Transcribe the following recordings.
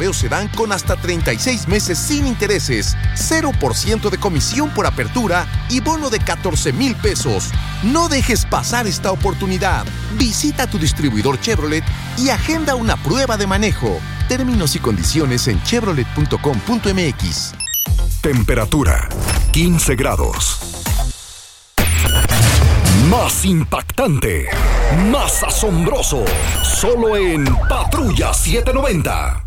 Aveo Sedán con hasta 36 meses sin intereses, 0% de comisión por apertura y bono de 14,000 pesos. No dejes pasar esta oportunidad. Visita tu distribuidor Chevrolet y agenda una prueba de manejo. Términos y condiciones en chevrolet.com.mx. Temperatura 15 grados. Más impactante, más asombroso, solo en Patrulla 790.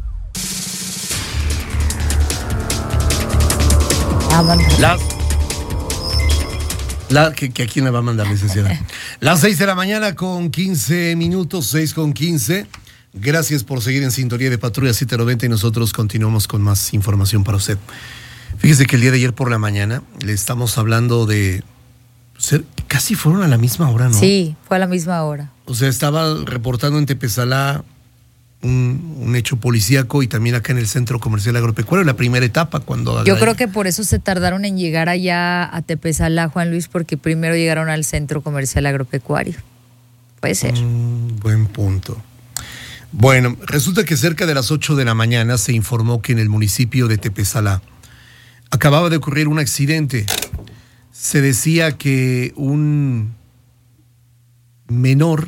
¿A quién le va a mandar, licenciada? Las 6 de la mañana con 15 minutos, 6:15. Gracias por seguir en sintonía de Patrulla 790 y nosotros continuamos con más información para usted. Fíjese que el día de ayer por la mañana le estamos hablando de... Casi fueron a la misma hora, ¿no? Sí, fue a la misma hora. O sea, estaba reportando en Tepezalá un hecho policíaco y también acá en el Centro Comercial Agropecuario, la primera etapa cuando... Yo creo que por eso se tardaron en llegar allá a Tepezalá, Juan Luis, porque primero llegaron al Centro Comercial Agropecuario. Puede ser. Buen punto. Bueno, resulta que cerca de las 8 de la mañana se informó que en el municipio de Tepezalá acababa de ocurrir un accidente. Se decía que un menor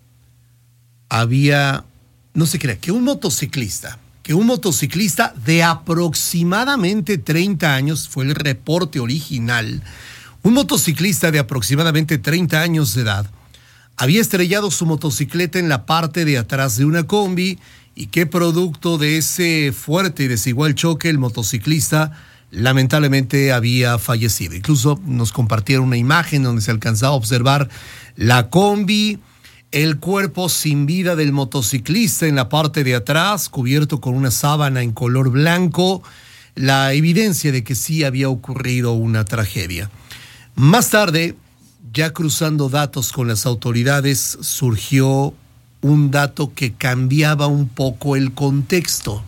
había, no se crea, que un motociclista de aproximadamente 30 años, fue el reporte original, un motociclista de aproximadamente 30 años de edad, había estrellado su motocicleta en la parte de atrás de una combi y que producto de ese fuerte y desigual choque, el motociclista lamentablemente había fallecido. Incluso nos compartieron una imagen donde se alcanzaba a observar la combi, el cuerpo sin vida del motociclista en la parte de atrás, cubierto con una sábana en color blanco, la evidencia de que sí había ocurrido una tragedia. Más tarde, ya cruzando datos con las autoridades, surgió un dato que cambiaba un poco el contexto.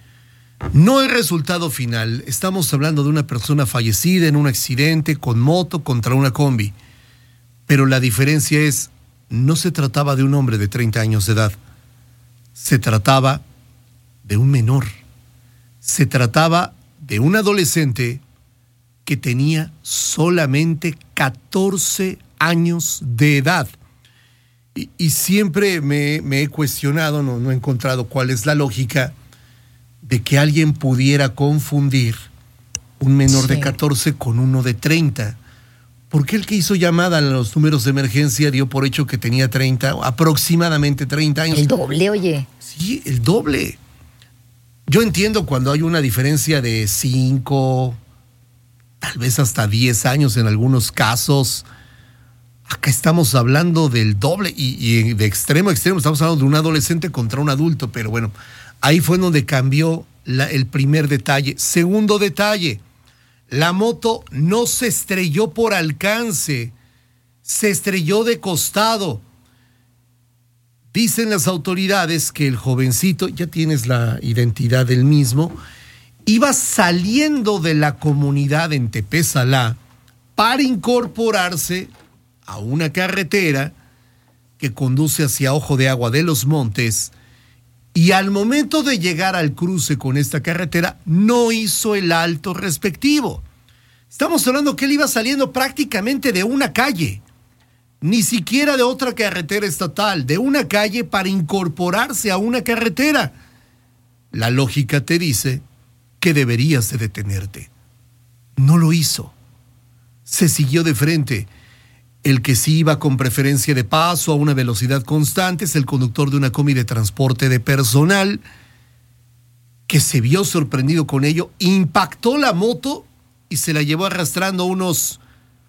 No el resultado final, estamos hablando de una persona fallecida en un accidente con moto contra una combi, pero la diferencia es, no se trataba de un hombre de 30 años de edad, se trataba de un menor, se trataba de un adolescente que tenía solamente 14 años de edad. Y siempre me he cuestionado, no he encontrado cuál es la lógica de que alguien pudiera confundir un menor de 14 con uno de 30. ¿Por qué el que hizo llamada a los números de emergencia dio por hecho que tenía 30, aproximadamente 30 años? El doble, oye. Sí, el doble. Yo entiendo cuando hay una diferencia de 5, tal vez hasta 10 años en algunos casos. Acá estamos hablando del doble y de extremo a extremo estamos hablando de un adolescente contra un adulto, pero bueno, ahí fue donde cambió el primer detalle. Segundo detalle, la moto no se estrelló por alcance, se estrelló de costado. Dicen las autoridades que el jovencito, ya tienes la identidad del mismo, iba saliendo de la comunidad en Tepezalá para incorporarse a una carretera que conduce hacia Ojo de Agua de los Montes, y al momento de llegar al cruce con esta carretera no hizo el alto respectivo. Estamos hablando que él iba saliendo prácticamente de una calle, ni siquiera de otra carretera estatal, de una calle para incorporarse a una carretera. La lógica te dice que deberías de detenerte. No lo hizo. Se siguió de frente. El que sí iba con preferencia de paso a una velocidad constante es el conductor de una combi de transporte de personal, que se vio sorprendido con ello, impactó la moto y se la llevó arrastrando unos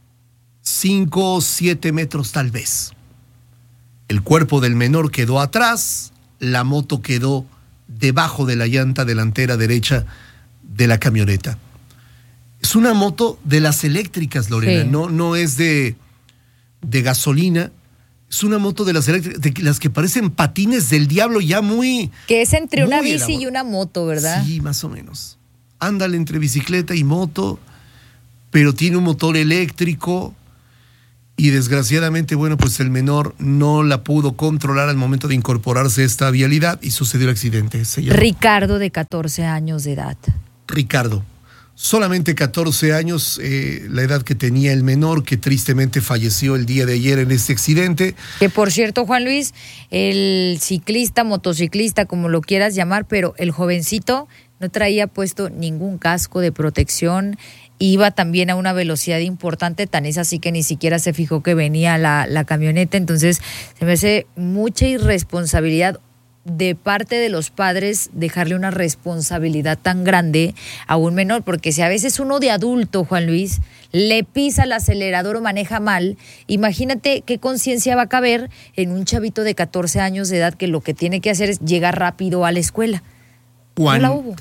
5 o 7 metros tal vez. El cuerpo del menor quedó atrás, la moto quedó debajo de la llanta delantera derecha de la camioneta. Es una moto de las eléctricas, Lorena, sí. No es de gasolina, es una moto de las eléctricas, de las que parecen patines del diablo ya muy... Que es entre una bici y una moto, ¿verdad? Sí, más o menos. Ándale entre bicicleta y moto, pero tiene un motor eléctrico y desgraciadamente, bueno, pues el menor no la pudo controlar al momento de incorporarse a esta vialidad y sucedió el accidente. Ricardo, de 14 años de edad. Ricardo, solamente 14 años, la edad que tenía el menor, que tristemente falleció el día de ayer en este accidente. Que por cierto, Juan Luis, el ciclista, motociclista, como lo quieras llamar, pero el jovencito no traía puesto ningún casco de protección, iba también a una velocidad importante, tan es así que ni siquiera se fijó que venía la camioneta. Entonces se me hace mucha irresponsabilidad de parte de los padres dejarle una responsabilidad tan grande a un menor, porque si a veces uno de adulto, Juan Luis, le pisa el acelerador o maneja mal, imagínate qué conciencia va a caber en un chavito de 14 años de edad que lo que tiene que hacer es llegar rápido a la escuela. Juan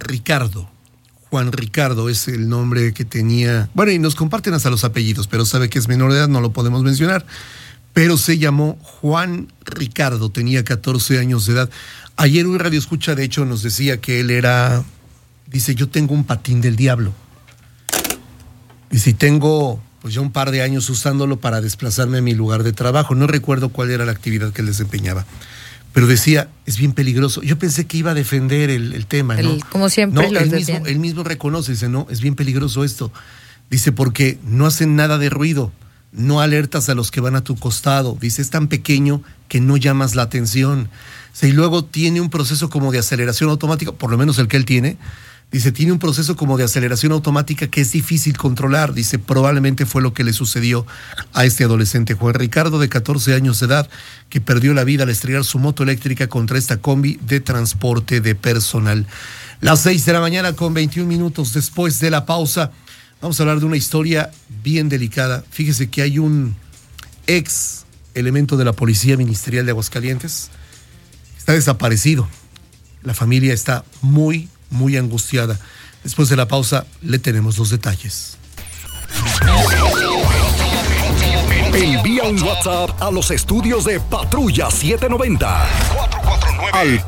Ricardo es el nombre que tenía. Bueno, y nos comparten hasta los apellidos, pero sabe que es menor de edad, no lo podemos mencionar. Pero se llamó Juan Ricardo, tenía 14 años de edad. Ayer un radioescucha, de hecho, nos decía que él era, dice, yo tengo un patín del diablo. Dice, y tengo pues ya un par de años usándolo para desplazarme a mi lugar de trabajo. No recuerdo cuál era la actividad que él desempeñaba. Pero decía, es bien peligroso. Yo pensé que iba a defender el tema, ¿no? Como siempre no, él mismo reconoce, dice, no, es bien peligroso esto. Dice, porque no hacen nada de ruido, no alertas a los que van a tu costado. Dice, es tan pequeño que no llamas la atención. Y luego tiene un proceso como de aceleración automática, por lo menos el que él tiene. Dice, tiene un proceso como de aceleración automática que es difícil controlar. Dice, probablemente fue lo que le sucedió a este adolescente, Juan Ricardo, de 14 años de edad, que perdió la vida al estrellar su moto eléctrica contra esta combi de transporte de personal. Las 6 de la mañana con 21 minutos después de la pausa. Vamos a hablar de una historia bien delicada. Fíjese que hay un ex elemento de la Policía Ministerial de Aguascalientes. Está desaparecido. La familia está muy angustiada. Después de la pausa le tenemos los detalles. Envía un WhatsApp a los estudios de Patrulla 790 al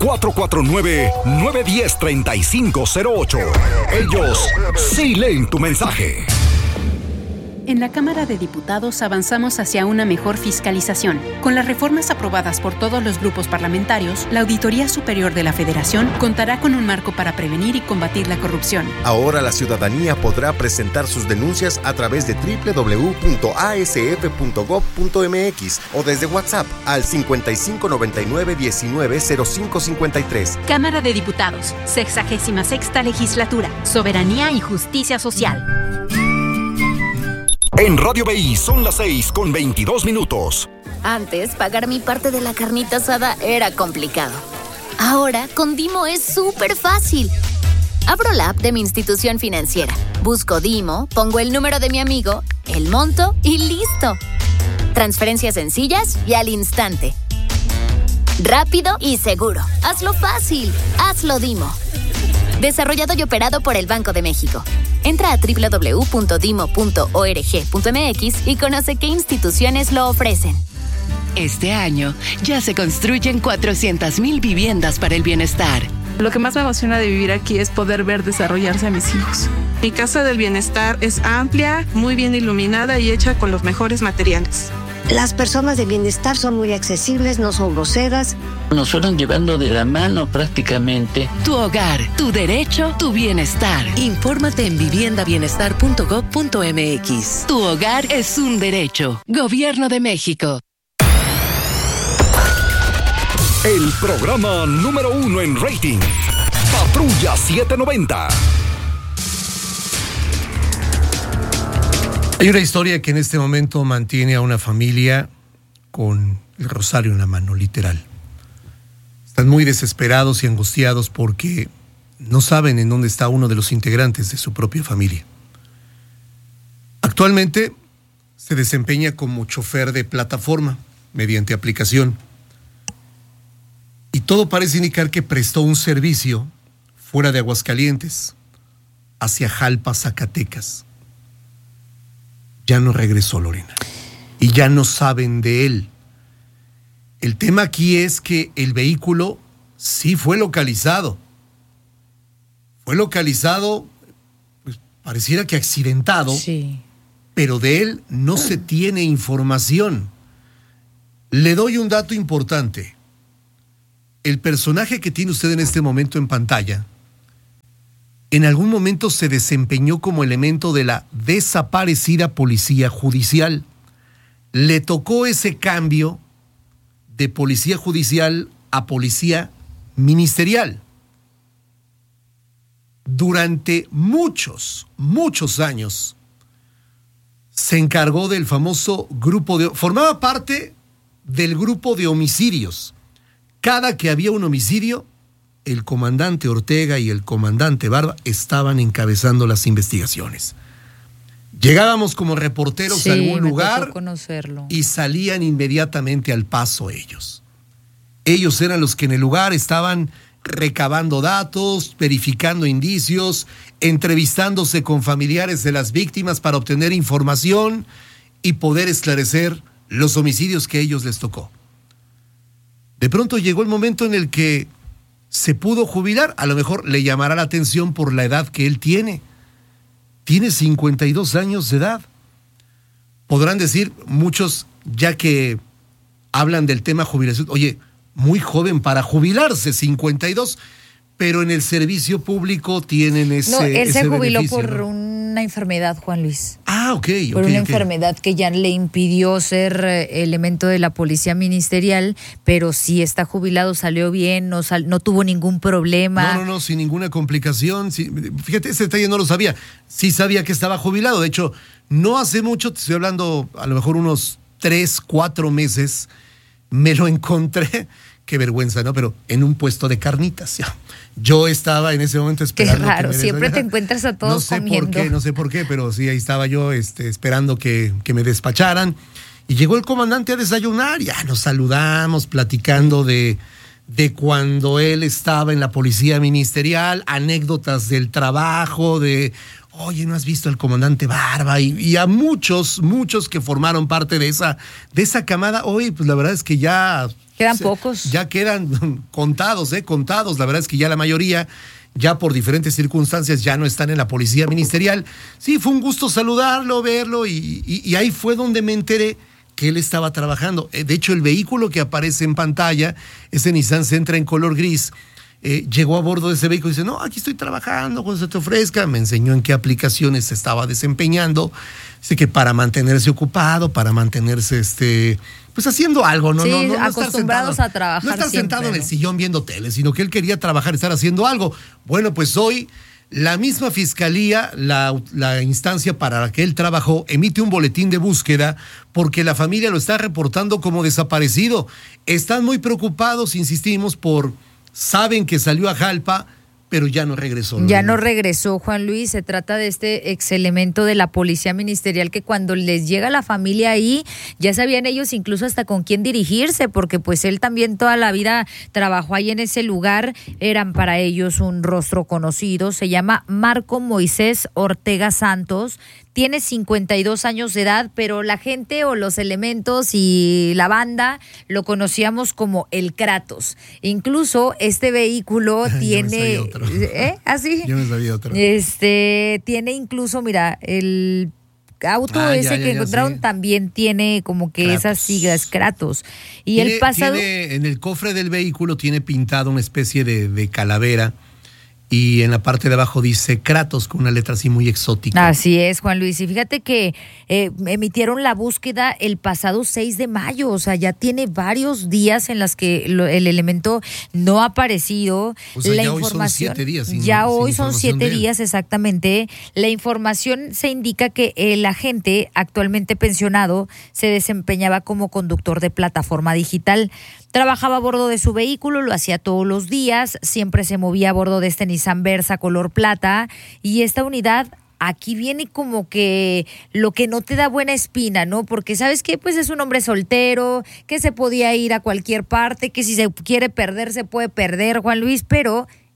449-910-3508. Ellos sí leen tu mensaje. En la Cámara de Diputados avanzamos hacia una mejor fiscalización. Con las reformas aprobadas por todos los grupos parlamentarios, la Auditoría Superior de la Federación contará con un marco para prevenir y combatir la corrupción. Ahora la ciudadanía podrá presentar sus denuncias a través de www.asf.gov.mx o desde WhatsApp al 5599-190553. Cámara de Diputados, 66ª Legislatura, Soberanía y Justicia Social. En Radio BI son las 6:22. Antes, pagar mi parte de la carnita asada era complicado. Ahora, con Dimo es súper fácil. Abro la app de mi institución financiera, busco Dimo, pongo el número de mi amigo, el monto y listo. Transferencias sencillas y al instante. Rápido y seguro. Hazlo fácil. Hazlo Dimo. Desarrollado y operado por el Banco de México. Entra a www.dimo.org.mx y conoce qué instituciones lo ofrecen. Este año ya se construyen 400,000 viviendas para el bienestar. Lo que más me emociona de vivir aquí es poder ver desarrollarse a mis hijos. Mi Casa del Bienestar es amplia, muy bien iluminada y hecha con los mejores materiales. Las personas de bienestar son muy accesibles, no son groseras. Nos fueron llevando de la mano prácticamente. Tu hogar, tu derecho, tu bienestar. Infórmate en viviendabienestar.gov.mx. Tu hogar es un derecho. Gobierno de México. El programa número 1 en rating. Patrulla 790. Hay una historia que en este momento mantiene a una familia con el rosario en la mano, literal. Están muy desesperados y angustiados porque no saben en dónde está uno de los integrantes de su propia familia. Actualmente se desempeña como chofer de plataforma mediante aplicación. Y todo parece indicar que prestó un servicio fuera de Aguascalientes, hacia Jalpa, Zacatecas. Ya no regresó, Lorena, y ya no saben de él. El tema aquí es que el vehículo sí fue localizado. Fue localizado, pues pareciera que accidentado. Sí. pero de él no se tiene información. Le doy un dato importante. El personaje que tiene usted en este momento en pantalla, en algún momento se desempeñó como elemento de la desaparecida policía judicial. Le tocó ese cambio de policía judicial a policía ministerial. Durante muchos años se encargó del famoso formaba parte del grupo de homicidios. Cada que había un homicidio, el comandante Ortega y el comandante Barba estaban encabezando las investigaciones. Llegábamos como reporteros a algún lugar y salían inmediatamente al paso ellos. Ellos eran los que en el lugar estaban recabando datos, verificando indicios, entrevistándose con familiares de las víctimas para obtener información y poder esclarecer los homicidios que a ellos les tocó. De pronto llegó el momento en el que se pudo jubilar. A lo mejor le llamará la atención por la edad que él tiene. Tiene 52 años de edad. Podrán decir muchos, ya que hablan del tema jubilación, oye, muy joven para jubilarse, 52, pero en el servicio público tienen ese No, él se jubiló beneficio, por ¿no? una enfermedad, Juan Luis. Ah, ok. Por una enfermedad que ya le impidió ser elemento de la policía ministerial, pero sí está jubilado, salió bien, no tuvo ningún problema. No, sin ninguna complicación. Sí, fíjate, ese detalle no lo sabía. Sí sabía que estaba jubilado. De hecho, no hace mucho, te estoy hablando a lo mejor unos 3-4 meses, me lo encontré, qué vergüenza, ¿no? Pero en un puesto de carnitas. Yo estaba en ese momento esperando. Qué raro, siempre te encuentras a todos comiendo. No sé por qué, pero sí, ahí estaba yo esperando que me despacharan. Y llegó el comandante a desayunar, ya nos saludamos, platicando de cuando él estaba en la policía ministerial, anécdotas del trabajo, oye, ¿no has visto al comandante Barba? Y a muchos que formaron parte de esa camada, hoy, pues la verdad es que ya... Quedan pocos. Ya quedan contados. La verdad es que ya la mayoría, ya por diferentes circunstancias, ya no están en la policía ministerial. Sí, fue un gusto saludarlo, verlo, y ahí fue donde me enteré que él estaba trabajando. De hecho, el vehículo que aparece en pantalla, ese Nissan Sentra en color gris, llegó a bordo de ese vehículo y dice, no, aquí estoy trabajando, cuando se te ofrezca. Me enseñó en qué aplicaciones se estaba desempeñando. Dice que para mantenerse ocupado, para mantenerse pues haciendo algo, ¿no? Sí, no acostumbrados estar a trabajar. No estar siempre, sentado en el sillón viendo tele, sino que él quería trabajar, estar haciendo algo. Bueno, pues hoy la misma fiscalía, la instancia para la que él trabajó, emite un boletín de búsqueda porque la familia lo está reportando como desaparecido. Están muy preocupados, insistimos, saben que salió a Jalpa, pero ya no regresó. Ya no regresó, Juan Luis. Se trata de este ex elemento de la policía ministerial que cuando les llega la familia ahí, ya sabían ellos incluso hasta con quién dirigirse, porque pues él también toda la vida trabajó ahí en ese lugar. Eran para ellos un rostro conocido. Se llama Marco Moisés Ortega Santos. Tiene 52 años de edad, pero la gente o los elementos y la banda lo conocíamos como el Kratos. Incluso este vehículo tiene... ¿Así? Yo me sabía otro. Tiene incluso, mira, el auto que encontraron también tiene como que Kratos. Esas siglas, Kratos. Y el pasado... en el cofre del vehículo tiene pintado una especie de calavera. Y en la parte de abajo dice Kratos con una letra así muy exótica. Así es, Juan Luis. Y fíjate que emitieron la búsqueda el pasado 6 de mayo. O sea, ya tiene varios días en las que el elemento no ha aparecido. O sea, la ya información, hoy son 7 días. Hoy son 7 días, exactamente. La información se indica que el agente, actualmente pensionado, se desempeñaba como conductor de plataforma digital. Trabajaba a bordo de su vehículo, lo hacía todos los días, siempre se movía a bordo de este Nissan Versa color plata, y esta unidad aquí viene como que lo que no te da buena espina, ¿no? Porque ¿sabes qué? Pues es un hombre soltero, que se podía ir a cualquier parte, que si se quiere perder, se puede perder, Juan Luis, pero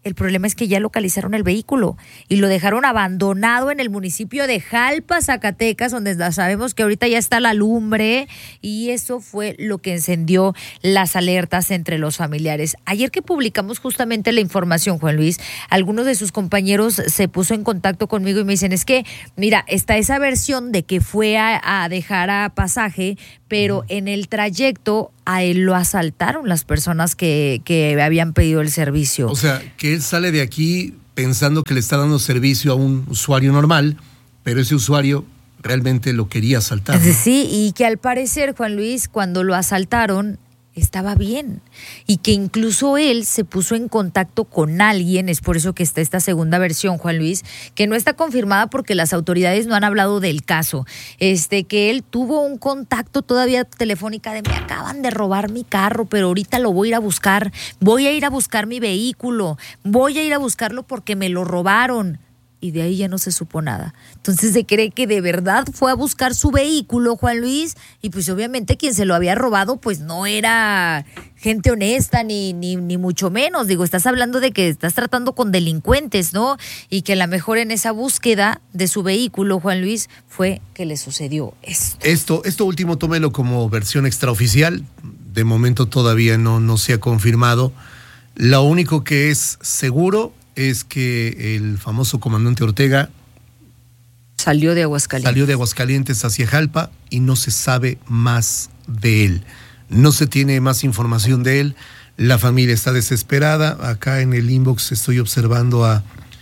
El problema es que ya localizaron el vehículo y lo dejaron abandonado en el municipio de Jalpa, Zacatecas, donde sabemos que ahorita ya está la lumbre, y eso fue lo que encendió las alertas entre los familiares. Ayer que publicamos justamente la información, Juan Luis, algunos de sus compañeros se puso en contacto conmigo y me dicen, es que, mira, está esa versión de que fue a dejar a pasaje, pero en el trayecto a él lo asaltaron las personas que habían pedido el servicio. O sea, que él sale de aquí pensando que le está dando servicio a un usuario normal, pero ese usuario realmente lo quería asaltar, ¿no? Sí, y que al parecer, Juan Luis, cuando lo asaltaron, estaba bien, y que incluso él se puso en contacto con alguien. Es por eso que está esta segunda versión, Juan Luis, que no está confirmada porque las autoridades no han hablado del caso, que él tuvo un contacto todavía telefónica de me acaban de robar mi carro, pero ahorita lo voy a ir a buscar, voy a ir a buscar mi vehículo, voy a ir a buscarlo porque me lo robaron. Y de ahí ya no se supo nada. Entonces se cree que de verdad fue a buscar su vehículo, Juan Luis, y pues obviamente quien se lo había robado pues no era gente honesta ni mucho menos. Digo, estás hablando de que estás tratando con delincuentes, ¿no? Y que a lo mejor en esa búsqueda de su vehículo, Juan Luis, fue que le sucedió esto. Esto último tómelo como versión extraoficial. De momento todavía no se ha confirmado. Lo único que es seguro es que el famoso comandante Ortega salió de Aguascalientes hacia Jalpa y no se sabe más de él. No se tiene más información de él. La familia está desesperada. Acá en el inbox estoy observando a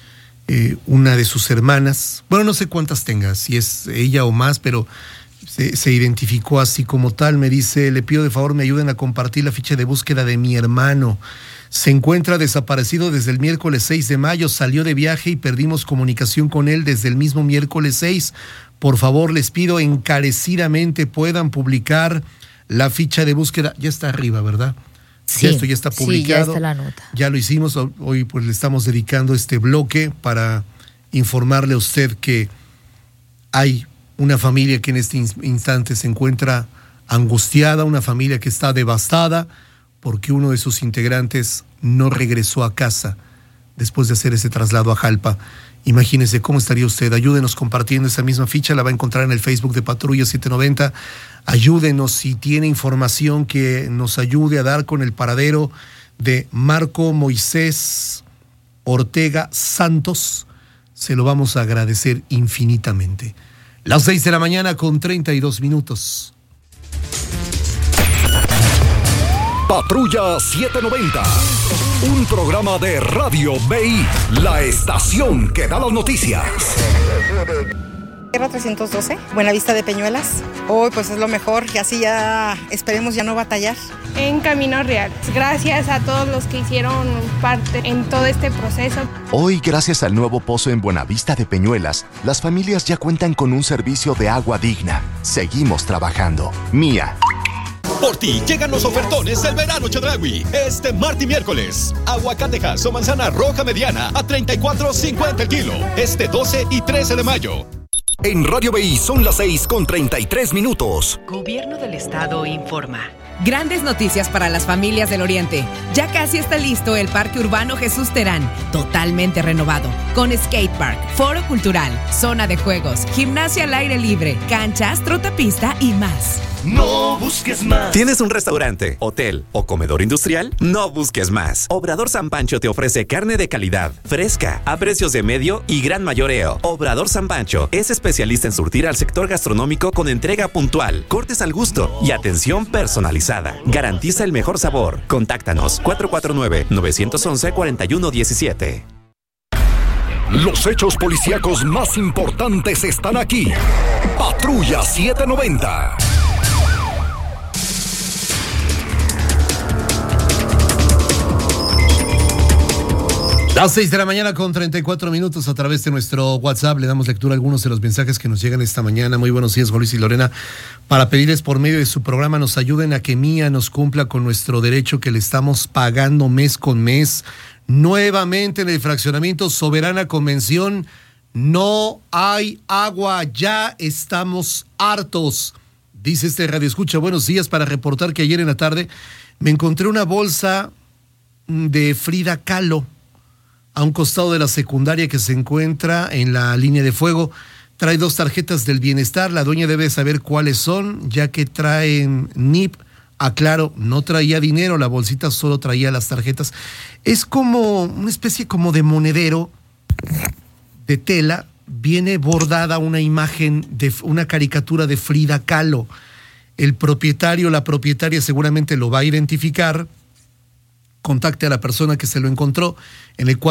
una de sus hermanas. Bueno, no sé cuántas tenga, si es ella o más, pero se identificó así como tal. Me dice, le pido de favor me ayuden a compartir la ficha de búsqueda de mi hermano. Se encuentra desaparecido desde el miércoles 6 de mayo, salió de viaje y perdimos comunicación con él desde el mismo miércoles 6. Por favor, les pido encarecidamente puedan publicar la ficha de búsqueda. Ya está arriba, ¿verdad? Sí, esto ya está publicado. Sí, ya está la nota. Ya lo hicimos, hoy pues le estamos dedicando este bloque para informarle a usted que hay una familia que en este instante se encuentra angustiada, una familia que está devastada, porque uno de sus integrantes no regresó a casa después de hacer ese traslado a Jalpa. Imagínese cómo estaría usted. Ayúdenos compartiendo esa misma ficha, la va a encontrar en el Facebook de Patrulla 790. Ayúdenos si tiene información que nos ayude a dar con el paradero de Marco Moisés Ortega Santos. Se lo vamos a agradecer infinitamente. Las 6 de la mañana con 32 minutos. Patrulla 790, un programa de Radio BI, la estación que da las noticias. Tierra 312, Buenavista de Peñuelas. Hoy pues es lo mejor, y así ya esperemos ya no batallar. En Camino Real. Gracias a todos los que hicieron parte en todo este proceso. Hoy, gracias al nuevo pozo en Buenavista de Peñuelas, las familias ya cuentan con un servicio de agua digna. Seguimos trabajando. Mía. Por ti llegan los ofertones del verano Chedraui. Este martes y miércoles. Aguacatejas o manzana roja mediana a $34.50 el kilo. Este 12 y 13 de mayo. En Radio BI son las 6:33. Gobierno del Estado informa. Grandes noticias para las familias del Oriente. Ya casi está listo el Parque Urbano Jesús Terán, totalmente renovado, con skatepark, foro cultural, zona de juegos, gimnasia al aire libre, canchas, trotapista y más. No busques más. ¿Tienes un restaurante, hotel o comedor industrial? No busques más. Obrador San Pancho te ofrece carne de calidad, fresca, a precios de medio y gran mayoreo. Obrador San Pancho es especialista en surtir al sector gastronómico con entrega puntual, cortes al gusto y atención personalizada. Garantiza el mejor sabor. Contáctanos 449-911-4117. Los hechos policíacos más importantes están aquí. Patrulla 790. Las 6 de la mañana con 34 minutos a través de nuestro WhatsApp. Le damos lectura a algunos de los mensajes que nos llegan esta mañana. Muy buenos días, Juan Luis y Lorena. Para pedirles por medio de su programa nos ayuden a que Mía nos cumpla con nuestro derecho que le estamos pagando mes con mes. Nuevamente en el fraccionamiento Soberana Convención no hay agua, ya estamos hartos. Dice este radioescucha, buenos días, para reportar que ayer en la tarde me encontré una bolsa de Frida Kahlo a un costado de la secundaria que se encuentra en la línea de fuego. Trae 2 tarjetas del bienestar. La dueña debe saber cuáles son, ya que traen NIP. Aclaro, no traía dinero, la bolsita solo traía las tarjetas. Es como una especie como de monedero de tela. Viene bordada una imagen de una caricatura de Frida Kahlo. El propietario, la propietaria seguramente lo va a identificar. Contacte a la persona que se lo encontró en el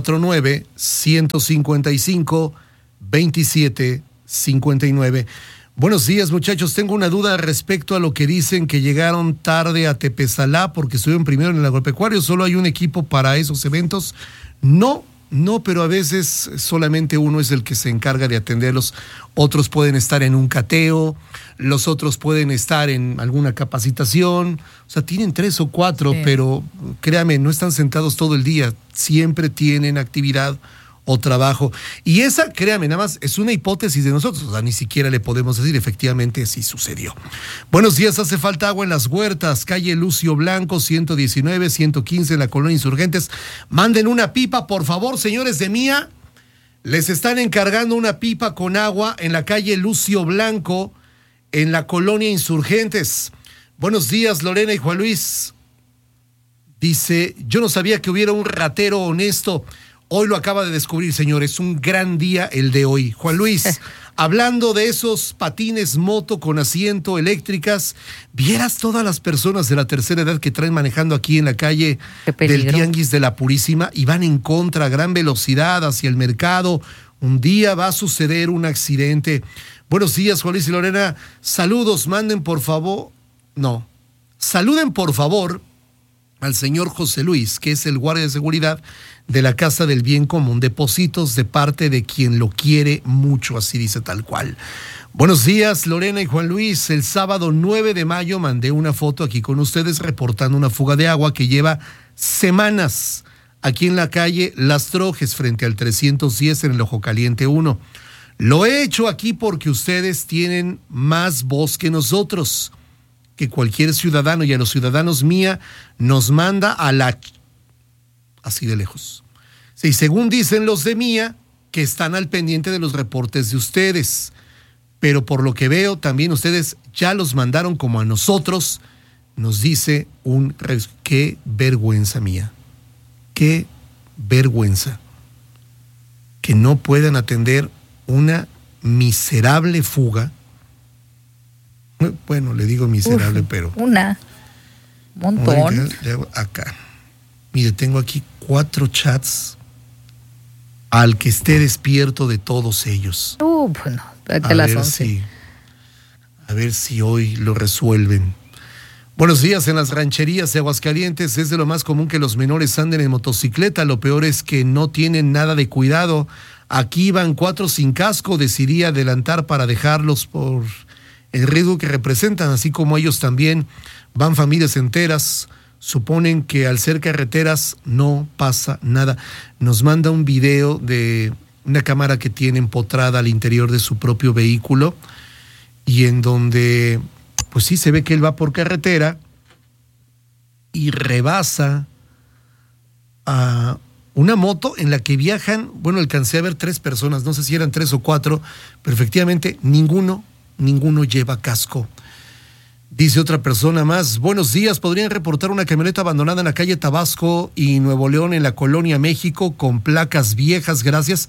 449-155-2759. Buenos días, muchachos. Tengo una duda respecto a lo que dicen que llegaron tarde a Tepesalá porque estuvieron primero en el agropecuario. ¿Solo hay un equipo para esos eventos? No, pero a veces solamente uno es el que se encarga de atenderlos. Otros pueden estar en un cateo, los otros pueden estar en alguna capacitación. O sea, tienen 3 o 4, sí. Pero créame, no están sentados todo el día. Siempre tienen actividad o trabajo. Y esa, créame, nada más es una hipótesis de nosotros. O sea, ni siquiera le podemos decir efectivamente si sucedió. Buenos días, hace falta agua en las huertas. Calle Lucio Blanco, 119, 115 en la Colonia Insurgentes. Manden una pipa, por favor, señores de Mía. Les están encargando una pipa con agua en la calle Lucio Blanco, en la Colonia Insurgentes. Buenos días, Lorena y Juan Luis. Dice, yo no sabía que hubiera un ratero honesto. Hoy lo acaba de descubrir, señores. Un gran día el de hoy. Juan Luis, hablando de esos patines moto con asiento eléctricas, vieras todas las personas de la tercera edad que traen manejando aquí en la calle del Tianguis de la Purísima y van en contra a gran velocidad hacia el mercado. Un día va a suceder un accidente. Buenos días, Juan Luis y Lorena. Saludos, saluden por favor al señor José Luis, que es el guardia de seguridad de la Casa del Bien Común. Depósitos de parte de quien lo quiere mucho, así dice tal cual. Buenos días, Lorena y Juan Luis. El sábado 9 de mayo mandé una foto aquí con ustedes reportando una fuga de agua que lleva semanas aquí en la calle Las Trojes frente al 310 en el Ojo Caliente 1. Lo he hecho aquí porque ustedes tienen más voz que nosotros, que cualquier ciudadano, y a los ciudadanos Mía nos manda a la... así de lejos. Sí, según dicen los de Mía, que están al pendiente de los reportes de ustedes, pero por lo que veo también ustedes ya los mandaron como a nosotros. Nos dice qué vergüenza, Mía, qué vergüenza que no puedan atender una miserable fuga. Bueno, le digo miserable, pero... Un montón. Acá. Mire, tengo aquí 4 chats al que esté despierto de todos ellos. Bueno, de las 11. A ver si hoy lo resuelven. Buenos días. En las rancherías de Aguascalientes es de lo más común que los menores anden en motocicleta. Lo peor es que no tienen nada de cuidado. Aquí van 4 sin casco. Decidí adelantar para dejarlos por el riesgo que representan, así como ellos también. Van familias enteras. Suponen que al ser carreteras no pasa nada. Nos manda un video de una cámara que tiene empotrada al interior de su propio vehículo y en donde, pues sí, se ve que él va por carretera y rebasa a una moto en la que viajan, bueno, alcancé a ver 3 personas, no sé si eran 3 o 4, pero efectivamente ninguno lleva casco. Dice otra persona más, buenos días, ¿podrían reportar una camioneta abandonada en la calle Tabasco y Nuevo León en la Colonia México con placas viejas? Gracias.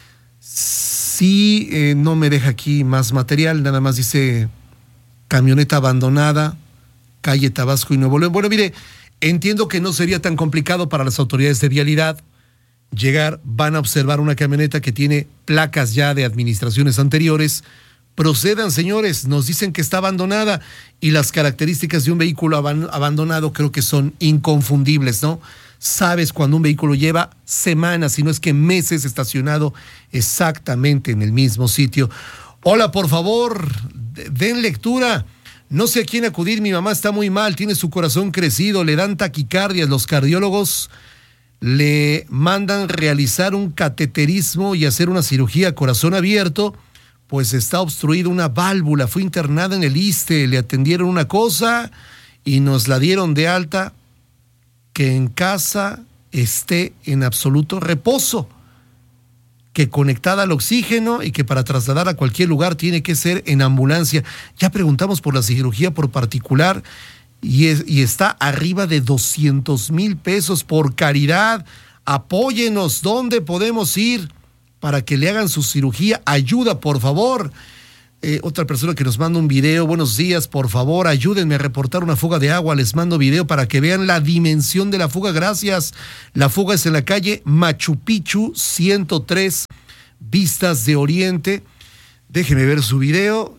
Sí, no me deja aquí más material, nada más dice camioneta abandonada, calle Tabasco y Nuevo León. Bueno, mire, entiendo que no sería tan complicado para las autoridades de vialidad llegar, van a observar una camioneta que tiene placas ya de administraciones anteriores. Procedan, señores, nos dicen que está abandonada y las características de un vehículo abandonado creo que son inconfundibles, ¿no? Sabes cuando un vehículo lleva semanas, si no es que meses estacionado exactamente en el mismo sitio. Hola, por favor, den lectura. No sé a quién acudir, mi mamá está muy mal, tiene su corazón crecido, le dan taquicardias, los cardiólogos le mandan realizar un cateterismo y hacer una cirugía a corazón abierto, pues está obstruida una válvula, fue internada en el ISSSTE, le atendieron una cosa y nos la dieron de alta, que en casa esté en absoluto reposo, que conectada al oxígeno y que para trasladar a cualquier lugar tiene que ser en ambulancia. Ya preguntamos por la cirugía por particular y está arriba de 200,000 pesos. Por caridad, apóyenos. ¿Dónde podemos ir para que le hagan su cirugía? Ayuda, por favor. Otra persona que nos manda un video: buenos días, por favor, ayúdenme a reportar una fuga de agua. Les mando video para que vean la dimensión de la fuga. Gracias. La fuga es en la calle Machu Picchu 103, Vistas de Oriente. Déjeme ver su video.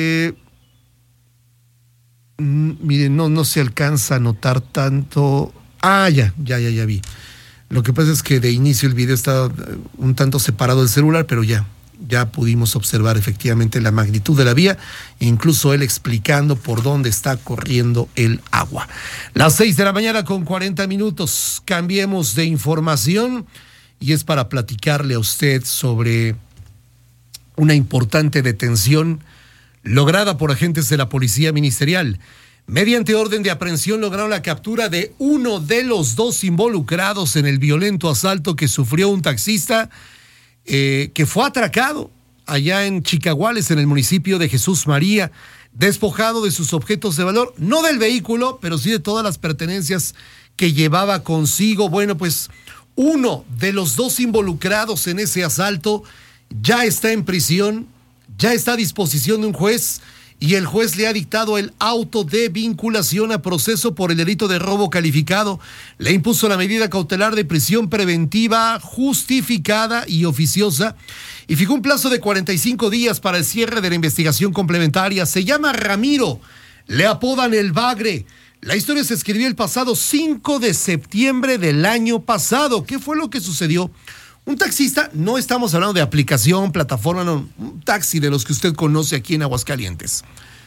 Miren, no se alcanza a notar tanto. Ya vi. Lo que pasa es que de inicio el video está un tanto separado del celular, pero ya pudimos observar efectivamente la magnitud de la vía, incluso él explicando por dónde está corriendo el agua. Las 6 de la mañana con 40 minutos. Cambiemos de información y es para platicarle a usted sobre una importante detención lograda por agentes de la Policía Ministerial. Mediante orden de aprehensión lograron la captura de uno de los dos involucrados en el violento asalto que sufrió un taxista que fue atracado allá en Chicaguales, en el municipio de Jesús María, despojado de sus objetos de valor, no del vehículo, pero sí de todas las pertenencias que llevaba consigo. Bueno, pues uno de los dos involucrados en ese asalto ya está en prisión, ya está a disposición de un juez, y el juez le ha dictado el auto de vinculación a proceso por el delito de robo calificado. Le impuso la medida cautelar de prisión preventiva justificada y oficiosa y fijó un plazo de 45 días para el cierre de la investigación complementaria. Se llama Ramiro, le apodan el Bagre. La historia se escribió el pasado 5 de septiembre del año pasado. ¿Qué fue lo que sucedió? Un taxista, no estamos hablando de aplicación, plataforma, no, un taxi de los que usted conoce aquí en Aguascalientes.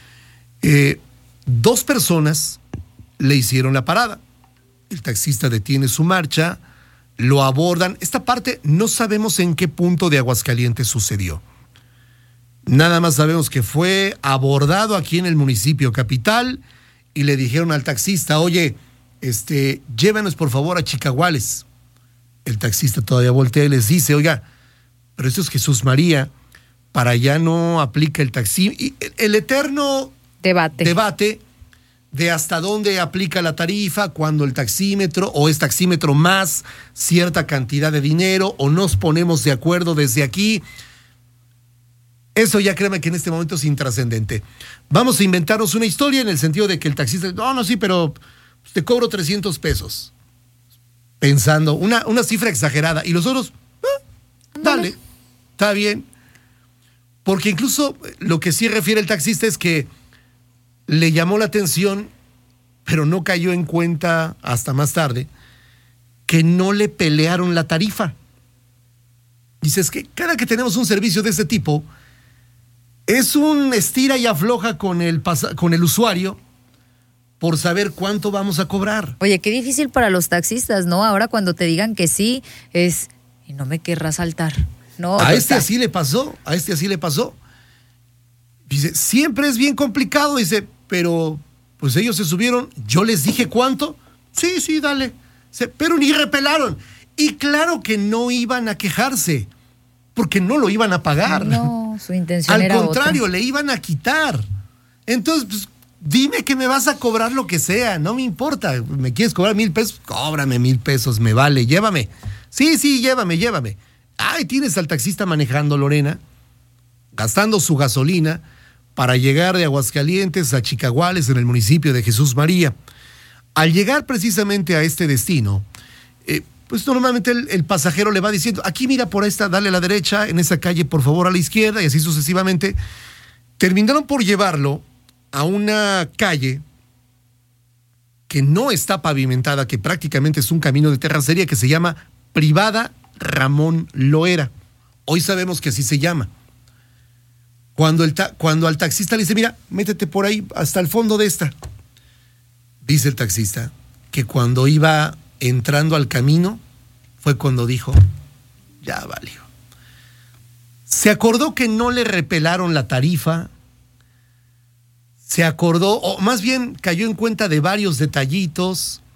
2 personas le hicieron la parada. El taxista detiene su marcha, lo abordan. Esta parte no sabemos en qué punto de Aguascalientes sucedió. Nada más sabemos que fue abordado aquí en el municipio capital y le dijeron al taxista: oye, llévanos por favor a Chicaguales. El taxista todavía voltea y les dice: oiga, pero esto es Jesús María, para allá no aplica el taxi. Y el eterno debate de hasta dónde aplica la tarifa, cuando el taxímetro o es taxímetro más cierta cantidad de dinero, o nos ponemos de acuerdo desde aquí. Eso ya créeme que en este momento es intrascendente. Vamos a inventarnos una historia en el sentido de que el taxista: no, sí, pero te cobro 300 pesos. Pensando, una cifra exagerada. Y los otros, dale, está bien. Porque incluso lo que sí refiere el taxista es que le llamó la atención, pero no cayó en cuenta hasta más tarde, que no le pelearon la tarifa. Dices que cada que tenemos un servicio de este tipo, es un estira y afloja con el usuario, por saber cuánto vamos a cobrar. Oye, qué difícil para los taxistas, ¿no? Ahora cuando te digan que sí, y no me querrás saltar. No, así le pasó. Dice, siempre es bien complicado, dice, pero pues ellos se subieron, yo les dije cuánto, sí, dale, pero ni repelaron. Y claro que no iban a quejarse, porque no lo iban a pagar. No, su intención era otra. Al contrario, le iban a quitar. Entonces, pues, dime que me vas a cobrar lo que sea, no me importa. ¿Me quieres cobrar 1,000 pesos? Cóbrame 1,000 pesos, me vale, llévame. Sí, llévame. Ay, tienes al taxista manejando, Lorena, gastando su gasolina para llegar de Aguascalientes a Chicaguales, en el municipio de Jesús María. Al llegar precisamente a este destino, pues normalmente el pasajero le va diciendo: aquí mira por esta, dale a la derecha, en esa calle por favor a la izquierda, y así sucesivamente. Terminaron por llevarlo a una calle que no está pavimentada, que prácticamente es un camino de terracería, que se llama Privada Ramón Loera. Hoy sabemos que así se llama. Cuando al taxista le dice: mira, métete por ahí hasta el fondo de esta, dice el taxista que cuando iba entrando al camino fue cuando dijo: ya valió. Se acordó que no le repelaron la tarifa. Se acordó, o más bien cayó en cuenta de varios detallitos.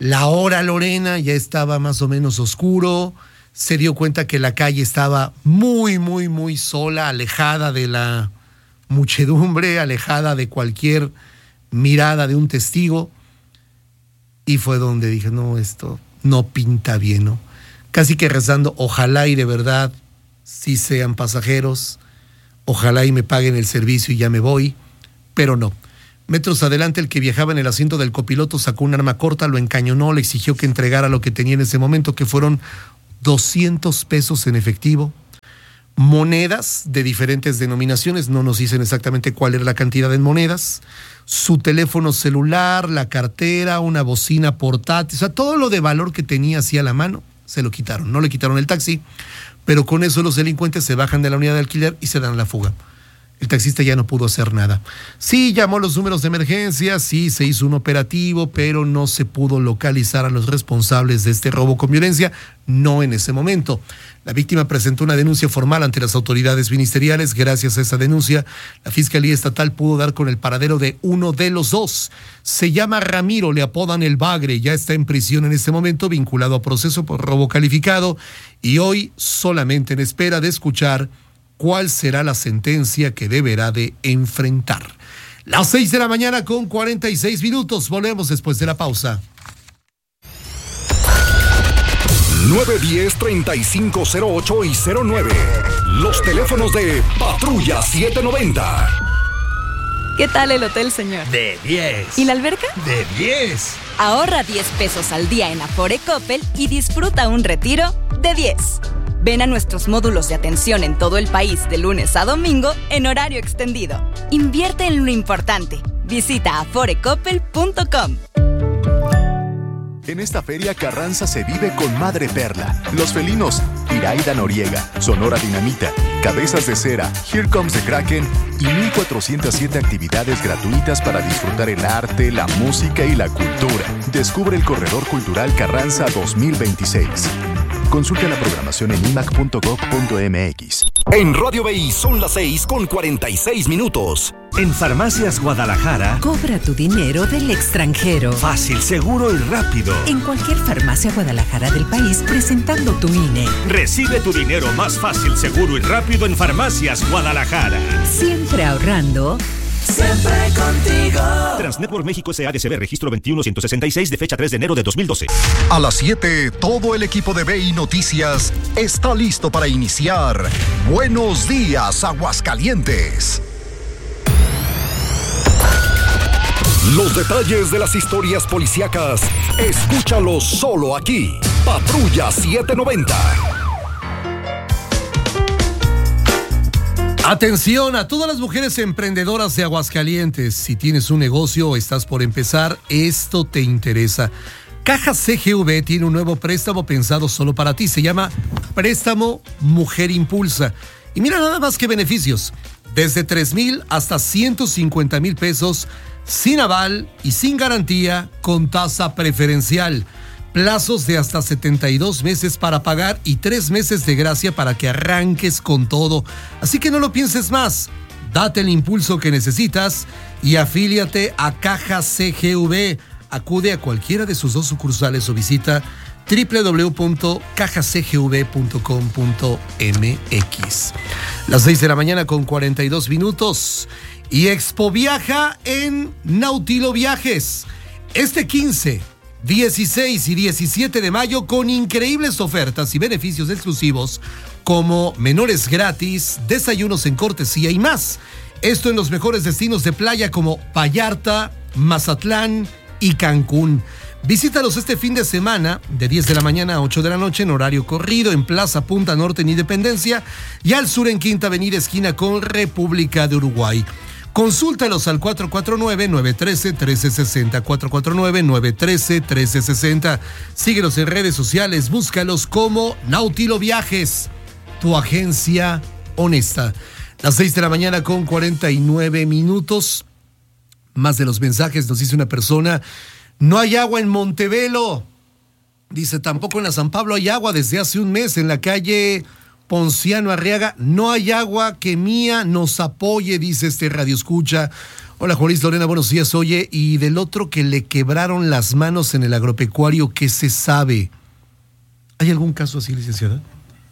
La hora Lorena ya estaba más o menos oscuro, se dio cuenta que la calle estaba muy, muy, muy sola, alejada de la muchedumbre, alejada de cualquier mirada de un testigo, y fue donde dije, no, esto no pinta bien, ¿no? Casi que rezando, ojalá y de verdad sí sean pasajeros, ojalá y me paguen el servicio y ya me voy, pero no. Metros adelante, el que viajaba en el asiento del copiloto sacó un arma corta, lo encañonó, le exigió que entregara lo que tenía en ese momento, que fueron 200 pesos en efectivo, monedas de diferentes denominaciones, no nos dicen exactamente cuál era la cantidad en monedas, su teléfono celular, la cartera, una bocina portátil, o sea, todo lo de valor que tenía así a la mano, se lo quitaron. No le quitaron el taxi, pero con eso los delincuentes se bajan de la unidad de alquiler y se dan la fuga. El taxista ya no pudo hacer nada. Sí, llamó los números de emergencia, sí, se hizo un operativo, pero no se pudo localizar a los responsables de este robo con violencia, no en ese momento. La víctima presentó una denuncia formal ante las autoridades ministeriales. Gracias a esa denuncia, la Fiscalía Estatal pudo dar con el paradero de uno de los dos. Se llama Ramiro, le apodan El Bagre, ya está en prisión en este momento, vinculado a proceso por robo calificado, y hoy solamente en espera de escuchar cuál será la sentencia que deberá de enfrentar. Las 6 de la mañana con 46 minutos. Volvemos después de la pausa. 910-3508 y 09. Los teléfonos de Patrulla 790. ¿Qué tal el hotel, señor? De 10. ¿Y la alberca? De 10. Ahorra 10 pesos al día en Afore Coppel y disfruta un retiro de 10. Ven a nuestros módulos de atención en todo el país de lunes a domingo en horario extendido. Invierte en lo importante. Visita aforecoppel.com. En esta feria Carranza se vive con Madre Perla, Los Felinos, Iraida Noriega, Sonora Dinamita, Cabezas de Cera, Here Comes the Kraken y 1,407 actividades gratuitas para disfrutar el arte, la música y la cultura. Descubre el Corredor Cultural Carranza 2026. Consulta la programación en imac.gov.mx. En Radio BI son las 6:46 minutos. En Farmacias Guadalajara, cobra tu dinero del extranjero. Fácil, seguro y rápido. En cualquier farmacia Guadalajara del país, presentando tu INE. Recibe tu dinero más fácil, seguro y rápido en Farmacias Guadalajara. Siempre ahorrando. Siempre contigo. Transnetwork México SADCB, registro 21166 de fecha 3 de enero de 2012. A las 7, todo el equipo de BI Noticias está listo para iniciar Buenos Días, Aguascalientes. Los detalles de las historias policíacas, escúchalos solo aquí. Patrulla 790. Atención a todas las mujeres emprendedoras de Aguascalientes. Si tienes un negocio o estás por empezar, esto te interesa. Caja CGV tiene un nuevo préstamo pensado solo para ti. Se llama Préstamo Mujer Impulsa. Y mira nada más que beneficios. Desde 3,000 hasta 150,000 pesos, sin aval y sin garantía, con tasa preferencial. Plazos de hasta 72 meses para pagar y 3 meses de gracia para que arranques con todo. Así que no lo pienses más. Date el impulso que necesitas y afíliate a Caja CGV. Acude a cualquiera de sus 2 sucursales o visita www.cajacgv.com.mx. Las 6 de la mañana con 42 minutos. Y Expo viaja en Nautilo Viajes. Este 15, 16 y 17 de mayo con increíbles ofertas y beneficios exclusivos como menores gratis, desayunos en cortesía y más. Esto en los mejores destinos de playa como Vallarta, Mazatlán y Cancún. Visítalos este fin de semana de 10 de la mañana a 8 de la noche en horario corrido en Plaza Punta Norte en Independencia y al sur en Quinta Avenida esquina con República de Uruguay. Consúltalos al 449-913-1360, 449-913-1360. Síguelos en redes sociales, búscalos como Nautilo Viajes, tu agencia honesta. Las 6 de la mañana con 49 minutos. Más de los mensajes nos dice una persona: no hay agua en Montevelo. Dice, tampoco en la San Pablo hay agua desde hace un mes en la calle Ponciano Arriaga. No hay agua, que Mía nos apoye, dice este radioescucha. Hola, Juan Luis, Lorena, buenos días. Oye, y del otro que le quebraron las manos en el agropecuario, ¿qué se sabe? ¿Hay algún caso así, licenciada?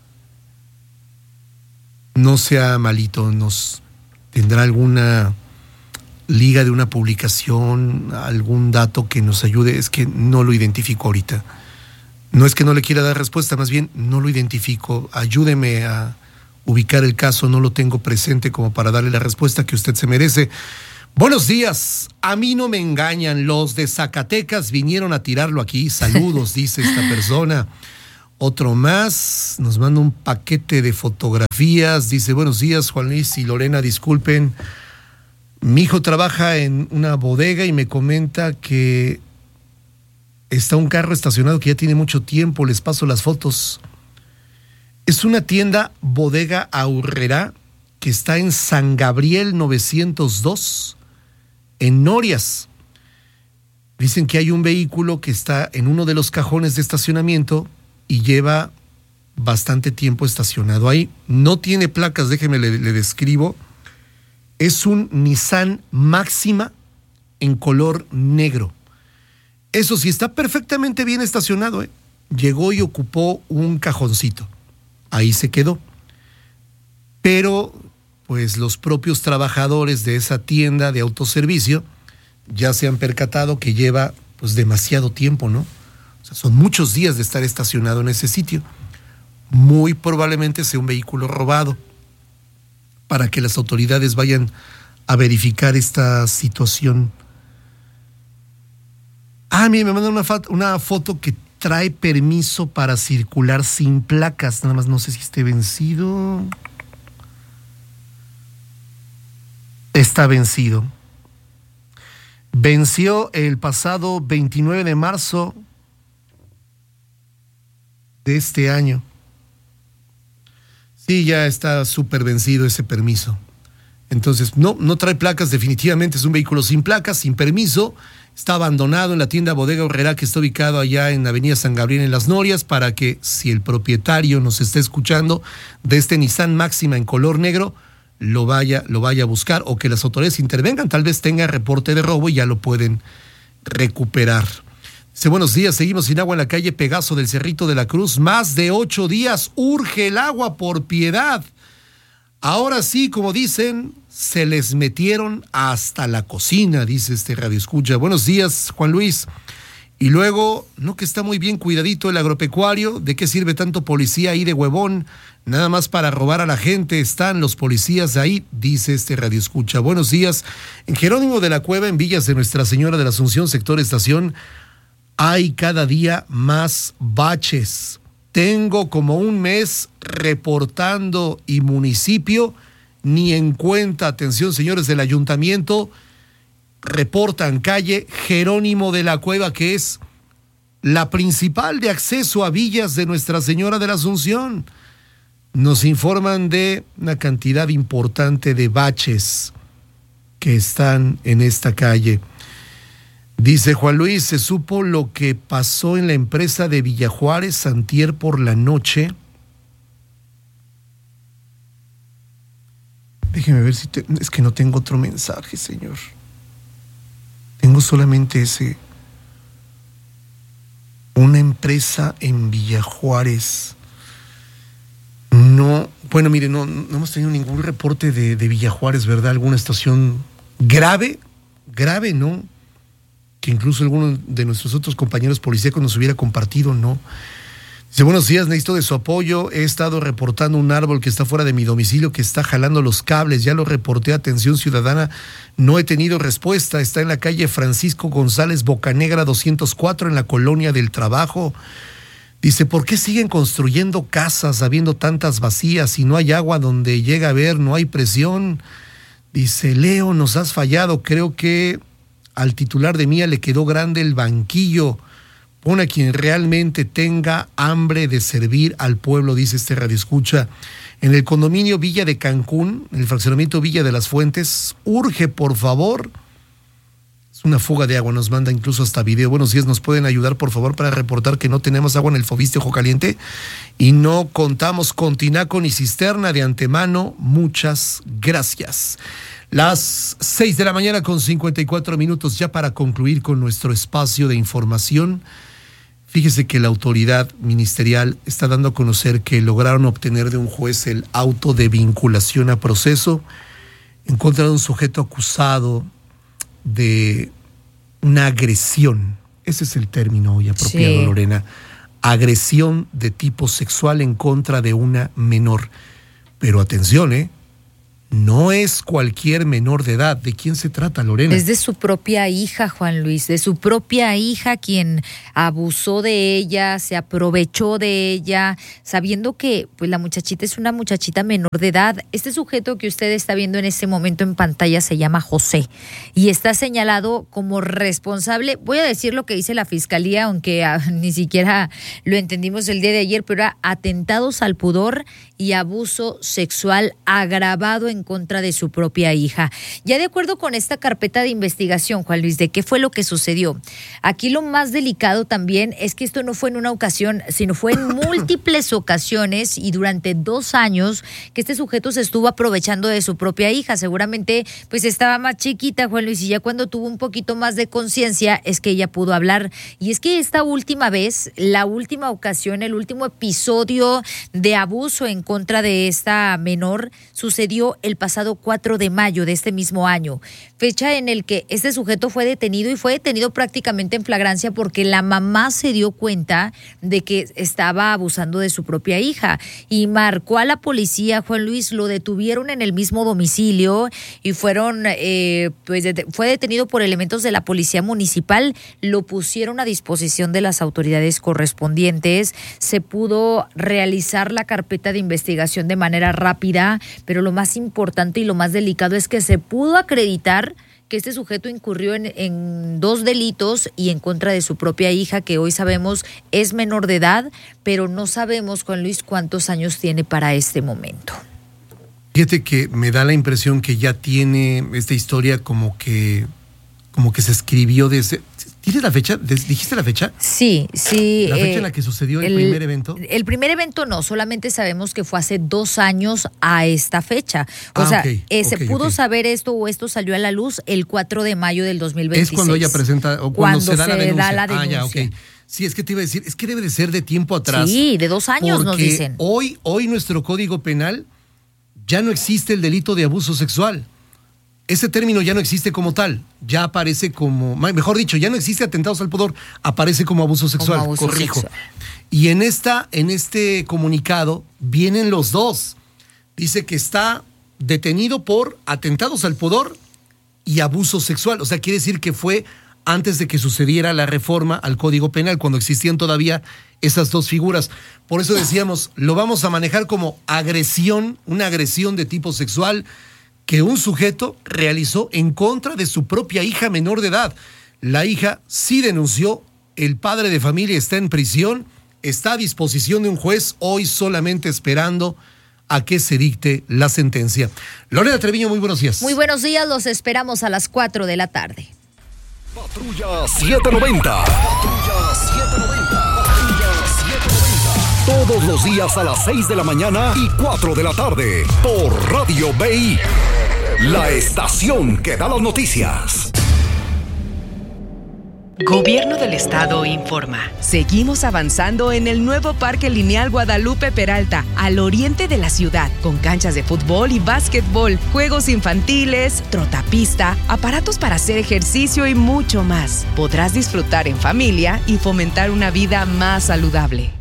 No sea malito, ¿nos tendrá alguna liga de una publicación, algún dato que nos ayude? Es que no lo identifico ahorita. No es que no le quiera dar respuesta, más bien no lo identifico. Ayúdeme a ubicar el caso, no lo tengo presente como para darle la respuesta que usted se merece. Buenos días, a mí no me engañan, los de Zacatecas vinieron a tirarlo aquí. Saludos, dice esta persona. Otro más, nos manda un paquete de fotografías, dice, buenos días, Juan Luis y Lorena, disculpen. Mi hijo trabaja en una bodega y me comenta que está un carro estacionado que ya tiene mucho tiempo, les paso las fotos. Es una tienda Bodega Aurrerá que está en San Gabriel 902, en Norias. Dicen que hay un vehículo que está en uno de los cajones de estacionamiento y lleva bastante tiempo estacionado ahí. No tiene placas, déjeme le describo. Es un Nissan Máxima en color negro. Eso sí, está perfectamente bien estacionado, ¿eh? Llegó y ocupó un cajoncito. Ahí se quedó. Pero, pues los propios trabajadores de esa tienda de autoservicio ya se han percatado que lleva pues demasiado tiempo, ¿no? O sea, son muchos días de estar estacionado en ese sitio. Muy probablemente sea un vehículo robado, para que las autoridades vayan a verificar esta situación. Mira, me mandan una foto que trae permiso para circular sin placas. Nada más no sé si esté vencido. Está vencido. Venció el pasado 29 de marzo de este año. Sí, ya está súper vencido ese permiso. Entonces, no trae placas, definitivamente es un vehículo sin placas, sin permiso. Está abandonado en la tienda Bodega Aurrerá, que está ubicado allá en Avenida San Gabriel en Las Norias, para que si el propietario nos está escuchando de este Nissan Máxima en color negro, lo vaya a buscar, o que las autoridades intervengan, tal vez tenga reporte de robo y ya lo pueden recuperar. Dice, buenos días, seguimos sin agua en la calle Pegaso del Cerrito de la Cruz, más de 8 días, urge el agua por piedad. Ahora sí, como dicen, se les metieron hasta la cocina, dice este radioescucha. Buenos días, Juan Luis. Y luego, no que está muy bien cuidadito el agropecuario, ¿de qué sirve tanto policía ahí de huevón? Nada más para robar a la gente están los policías de ahí, dice este radioescucha. Buenos días. En Jerónimo de la Cueva, en Villas de Nuestra Señora de la Asunción, sector Estación, hay cada día más baches. Tengo como un mes reportando y municipio ni en cuenta. Atención, señores del ayuntamiento, reportan calle Jerónimo de la Cueva, que es la principal de acceso a Villas de Nuestra Señora de la Asunción. Nos informan de una cantidad importante de baches que están en esta calle. Dice Juan Luis, ¿se supo lo que pasó en la empresa de Villajuárez antier por la noche? Déjeme ver si es que no tengo otro mensaje, señor. Tengo solamente ese. Una empresa en Villajuárez. No, bueno, mire, no hemos tenido ningún reporte de Villajuárez, ¿verdad? ¿Alguna estación grave? Grave, ¿no? Que incluso alguno de nuestros otros compañeros policíacos nos hubiera compartido, ¿no? Dice, buenos días, necesito de su apoyo. He estado reportando un árbol que está fuera de mi domicilio, que está jalando los cables. Ya lo reporté a Atención Ciudadana. No he tenido respuesta. Está en la calle Francisco González Bocanegra 204, en la Colonia del Trabajo. Dice, ¿por qué siguen construyendo casas habiendo tantas vacías y no hay agua donde llega a haber, no hay presión? Dice, Leo, nos has fallado. Creo que al titular de Mía le quedó grande el banquillo. Pon a quien realmente tenga hambre de servir al pueblo, dice este radioescucha. En el condominio Villa de Cancún, en el fraccionamiento Villa de las Fuentes, urge, por favor. Es una fuga de agua, nos manda incluso hasta video. Buenos días, ¿nos pueden ayudar, por favor, para reportar que no tenemos agua en el Fobiste Ojo Caliente y no contamos con tinaco ni cisterna? De antemano, muchas gracias. Las 6 de la mañana con 54 minutos ya para concluir con nuestro espacio de información. Fíjese que la autoridad ministerial está dando a conocer que lograron obtener de un juez el auto de vinculación a proceso en contra de un sujeto acusado de una agresión. Ese es el término hoy apropiado, sí. Lorena. Agresión de tipo sexual en contra de una menor. Pero atención, no es cualquier menor de edad. ¿De quién se trata, Lorena? Es de su propia hija, Juan Luis, de su propia hija, quien abusó de ella, se aprovechó de ella, sabiendo que pues la muchachita es una muchachita menor de edad. Este sujeto que usted está viendo en este momento en pantalla se llama José y está señalado como responsable. Voy a decir lo que dice la fiscalía, aunque ni siquiera lo entendimos el día de ayer, pero era atentados al pudor y abuso sexual agravado en contra de su propia hija. Ya de acuerdo con esta carpeta de investigación, Juan Luis, ¿de qué fue lo que sucedió? Aquí lo más delicado también es que esto no fue en una ocasión, sino fue en múltiples ocasiones y durante 2 años que este sujeto se estuvo aprovechando de su propia hija. Seguramente pues estaba más chiquita, Juan Luis, y ya cuando tuvo un poquito más de conciencia es que ella pudo hablar. Y es que esta última vez, la última ocasión, el último episodio de abuso en contra de esta menor sucedió el pasado 4 de mayo de este mismo año, fecha en el que este sujeto fue detenido y fue detenido prácticamente en flagrancia porque la mamá se dio cuenta de que estaba abusando de su propia hija y marcó a la policía. Juan Luis, lo detuvieron en el mismo domicilio y fue detenido por elementos de la policía municipal, lo pusieron a disposición de las autoridades correspondientes, se pudo realizar la carpeta de investigación de manera rápida, pero lo más importante y lo más delicado es que se pudo acreditar que este sujeto incurrió en 2 delitos y en contra de su propia hija, que hoy sabemos es menor de edad, pero no sabemos, Juan Luis, cuántos años tiene para este momento. Fíjate que me da la impresión que ya tiene esta historia como que se escribió desde... ¿Tienes la fecha? ¿Dijiste la fecha? Sí. ¿La fecha en la que sucedió el primer evento? El primer evento no, solamente sabemos que fue hace 2 años a esta fecha. Se pudo saber esto o esto salió a la luz el 4 de mayo del 2026. Es cuando ella presenta o cuando se da la denuncia. Ya, ok. Sí, es que te iba a decir, es que debe de ser de tiempo atrás. Sí, de 2 años nos dicen. Hoy nuestro Código Penal ya no existe el delito de abuso sexual. Ese término ya no existe como tal, ya aparece como, mejor dicho, ya no existe atentados al pudor, aparece como abuso sexual, corrijo. Y en este comunicado vienen los dos. Dice que está detenido por atentados al pudor y abuso sexual. O sea, quiere decir que fue antes de que sucediera la reforma al Código Penal, cuando existían todavía esas 2 figuras. Por eso decíamos, lo vamos a manejar como agresión, una agresión de tipo sexual que un sujeto realizó en contra de su propia hija menor de edad. La hija sí denunció, el padre de familia está en prisión, está a disposición de un juez, hoy solamente esperando a que se dicte la sentencia. Lorena Treviño, muy buenos días. Muy buenos días, los esperamos a las 4 de la tarde. Patrulla 790. Patrulla 790. Todos los días a las 6 de la mañana y 4 de la tarde por Radio BI, la estación que da las noticias. Gobierno del Estado informa. Seguimos avanzando en el nuevo Parque Lineal Guadalupe Peralta, al oriente de la ciudad, con canchas de fútbol y básquetbol, juegos infantiles, trotapista, aparatos para hacer ejercicio y mucho más. Podrás disfrutar en familia y fomentar una vida más saludable.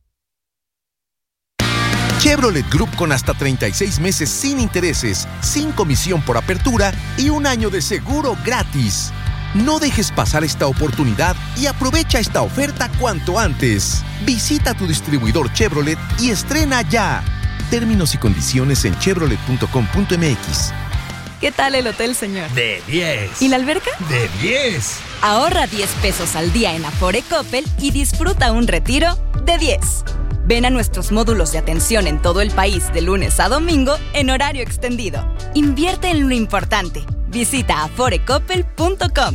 Chevrolet Group con hasta 36 meses sin intereses, sin comisión por apertura y 1 año de seguro gratis. No dejes pasar esta oportunidad y aprovecha esta oferta cuanto antes. Visita tu distribuidor Chevrolet y estrena ya. Términos y condiciones en chevrolet.com.mx. ¿Qué tal el hotel, señor? De 10. ¿Y la alberca? De 10. Ahorra 10 pesos al día en Afore Coppel y disfruta un retiro de 10. Ven a nuestros módulos de atención en todo el país de lunes a domingo en horario extendido. Invierte en lo importante. Visita aforecoppel.com.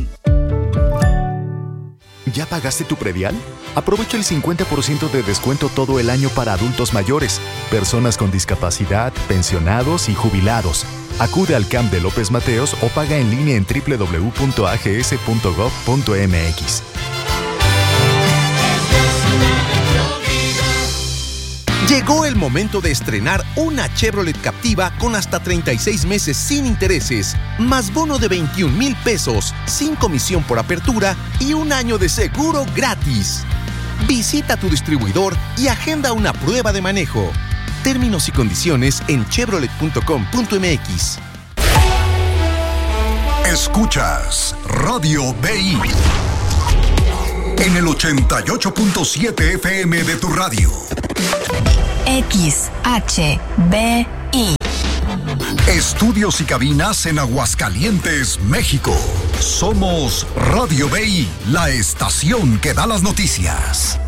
¿Ya pagaste tu predial? Aprovecha el 50% de descuento todo el año para adultos mayores, personas con discapacidad, pensionados y jubilados. Acude al CAMP de López Mateos o paga en línea en www.ags.gov.mx. Llegó el momento de estrenar una Chevrolet Captiva con hasta 36 meses sin intereses, más bono de 21,000 pesos, sin comisión por apertura y un año de seguro gratis. Visita tu distribuidor y agenda una prueba de manejo. Términos y condiciones en chevrolet.com.mx. Escuchas Radio BI en el 88.7 FM de tu radio. XHBI. Estudios y cabinas en Aguascalientes, México. Somos Radio BI, la estación que da las noticias.